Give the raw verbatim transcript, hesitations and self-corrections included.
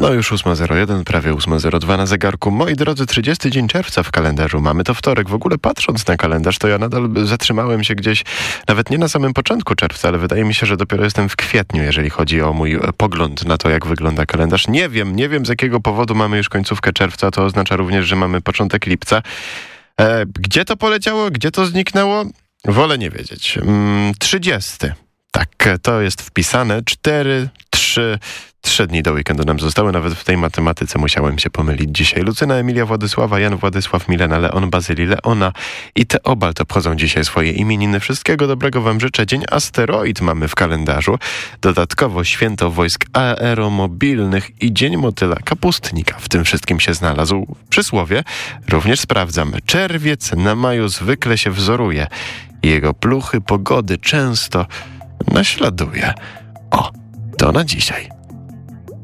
No już ósma zero jeden, prawie ósma zero dwa na zegarku. Moi drodzy, trzydziesty dzień czerwca w kalendarzu. Mamy to wtorek. W ogóle patrząc na kalendarz, to ja nadal zatrzymałem się gdzieś, nawet nie na samym początku czerwca, ale wydaje mi się, że dopiero jestem w kwietniu, jeżeli chodzi o mój pogląd na to, jak wygląda kalendarz. Nie wiem, nie wiem z jakiego powodu mamy już końcówkę czerwca. To oznacza również, że mamy początek lipca. E, gdzie to poleciało? Gdzie to zniknęło? Wolę nie wiedzieć. Mm, trzydziesty. Tak, to jest wpisane. Cztery, trzy, trzy dni do weekendu nam zostały. Nawet w tej matematyce musiałem się pomylić dzisiaj. Lucyna, Emilia, Władysława, Jan, Władysław, Milena, Leon, Bazyli, Leona i Teobald obchodzą dzisiaj swoje imieniny. Wszystkiego dobrego wam życzę. Dzień asteroid mamy w kalendarzu. Dodatkowo święto wojsk aeromobilnych i dzień motyla kapustnika. W tym wszystkim się znalazł przysłowie. Również sprawdzam. Czerwiec na maju zwykle się wzoruje. Jego pluchy pogody często naśladuje. O, to na dzisiaj.